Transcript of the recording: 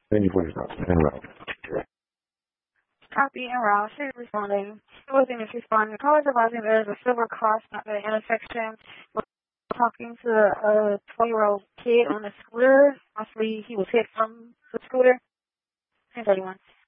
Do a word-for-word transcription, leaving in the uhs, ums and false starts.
Thank you for your thoughts. En route. Copy en route. She's responding. Within is responding. The caller is advising there is a silver cross at the intersection. We're talking to a twelve-year-old kid on a scooter. Possibly he was hit from the scooter. ten thirty-one.